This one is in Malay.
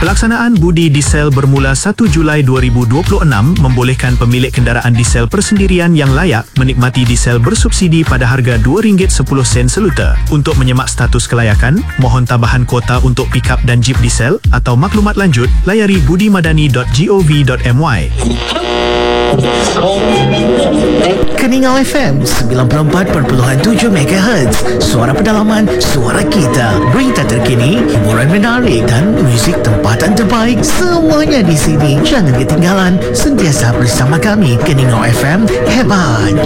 Pelaksanaan budi diesel bermula 1 Julai 2026 membolehkan pemilik kenderaan diesel persendirian yang layak menikmati diesel bersubsidi pada harga RM2.10 seluter. Untuk menyemak status kelayakan, mohon tambahan kuota untuk pikap dan jeep diesel atau maklumat lanjut, layari budimadani.gov.my. Keningau FM 94.7 MHz. Suara pedalaman, suara kita. Berita terkini, hiburan menarik dan muzik tempatan terbaik. Semuanya di sini. Jangan ketinggalan. Sentiasa bersama kami. Keningau FM, hebat.